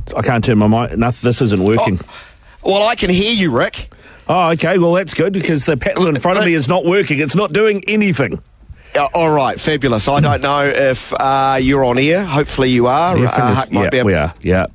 I can't turn my mic. No, this isn't working. Well, I can hear you, Rick. Oh, okay. Well, that's good because the panel in front of me is not working. It's not doing anything. All right, fabulous. I don't know if you're on air. Hopefully you are. We are, yeah.